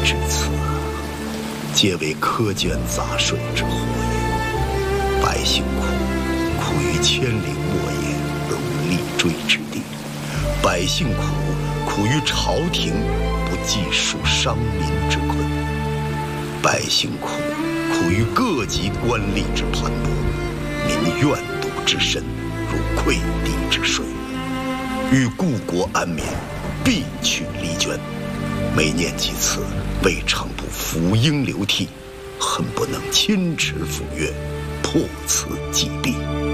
至此，皆为苛捐杂税之祸也。百姓苦于千里沃野而无立锥之地，百姓苦于朝廷不计数伤民之困，百姓苦于各级官吏之盘剥，民怨毒之深如溃地之水。欲故国安民，必去离捐。每念及此，未尝不抚膺流涕，恨不能亲持抚越，破此既弊。